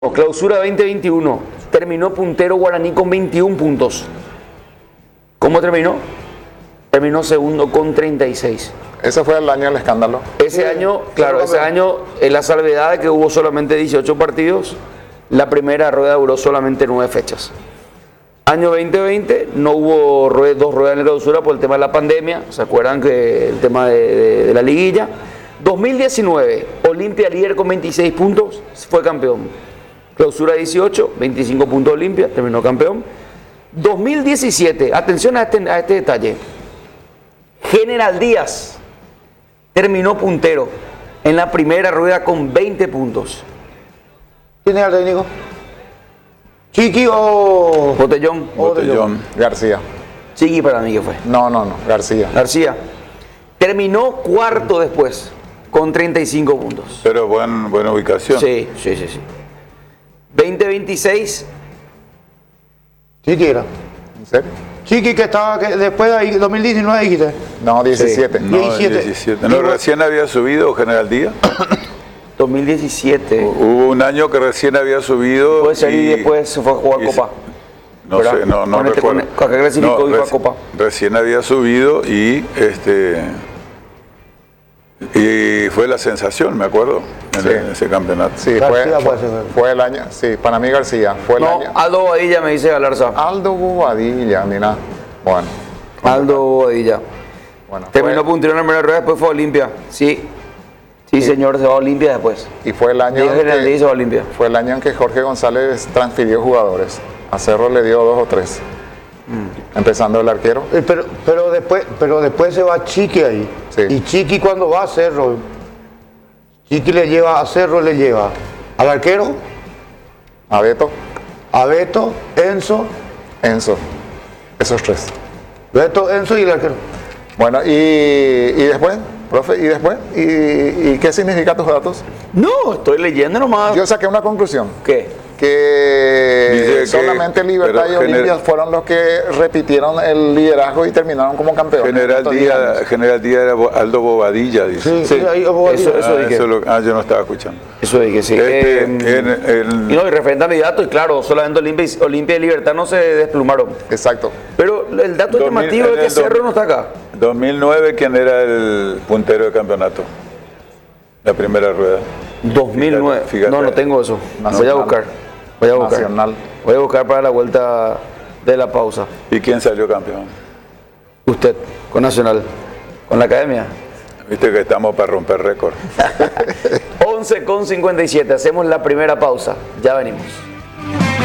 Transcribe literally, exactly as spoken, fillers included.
Clausura veinte veintiuno, terminó puntero Guaraní con veintiún puntos. ¿Cómo terminó? Terminó segundo con treinta y seis. Ese fue el año del escándalo. Ese año, claro, ese año, en la salvedad de que hubo solamente dieciocho partidos, la primera rueda duró solamente nueve fechas. Año veinte veinte, no hubo rued- dos ruedas en la clausura por el tema de la pandemia, ¿se acuerdan que el tema de, de- de la liguilla? dos mil diecinueve, Olimpia líder con veintiséis puntos, fue campeón. Clausura dieciocho, veinticinco puntos Olimpia, terminó campeón. dos mil diecisiete, atención a este, a este detalle. General Díaz terminó puntero en la primera rueda con veinte puntos. ¿Quién es el técnico? ¿Chiqui o...? Botellón. Botellón. García. Chiqui para mí que fue. No, no, no. García. García. Terminó cuarto después con treinta y cinco puntos. Pero buen, buena ubicación. Sí, sí, sí, sí. veinte veintiséis. Chiqui era. ¿En serio? Chiqui que estaba, que después de ahí, dos mil diecinueve dijiste. No, diecisiete. No, diecisiete. diecisiete. No, recién había subido General Díaz. dos mil diecisiete. Hubo un año que recién había subido. Puede ser y después se fue a jugar y- Copa. No ¿Verdad? sé, no, no Con este- recuerdo. con- con que clasificó y fue a reci- Copa. Recién había subido y este y fue la sensación, me acuerdo, en, Sí. en ese campeonato. Sí, García fue, puede fue, ser. fue el año. Sí, para mí García. Fue el No, año. Aldo Bobadilla me dice Galarza. Aldo Bobadilla, ni nada. Bueno. Aldo Bobadilla. Bueno, Terminó fue- puntero en la primera rueda, después fue a Olimpia. Sí. Sí, señor, se va a Olimpia después. Y fue el año. Diego en General que- Díaz se va a Olimpia. Fue el año en que Jorge González transfirió jugadores. A Cerro le dio dos o tres. Empezando el arquero. Eh, Pero, pero, después, pero después se va Chiqui ahí. Sí. Y Chiqui cuando va a Cerro, Chiqui le lleva a Cerro, le lleva al arquero, A Beto, a Beto, Enzo, Enzo. Esos tres. Beto, Enzo y el arquero. Bueno, y, y después, profe, y después, ¿y, y qué significan tus datos? No, estoy leyendo nomás. Yo saqué una conclusión. ¿Qué? Que Dice que- solamente Libertad pero y gener- Olimpia fueron los que repitieron el liderazgo y terminaron como campeones. General Estos diez Díaz, años. General Díaz era Bo- Aldo Bobadilla, dice. Sí, sí, ahí Bobadilla. Eso- eso Ah, dije. eso lo- ah, yo no estaba escuchando. Eso dije, sí. Este, Eh, en- en- y no, y referente a mi dato, y claro, solamente Olimpia y, Olimpia y Libertad no se desplumaron. Exacto. Pero el dato dos mil llamativo en es que el dos- Cerro no está acá. dos mil nueve, ¿quién era el puntero de campeonato? La primera rueda. dos mil nueve. Fíjate, fíjate. No, no tengo eso. Voy a Nacional. buscar. Voy a buscar. Nacional. Voy a buscar para la vuelta de la pausa. ¿Y quién salió campeón? Usted, con Nacional, con la academia. Viste que estamos para romper récord. once con cincuenta y siete. Hacemos la primera pausa. Ya venimos.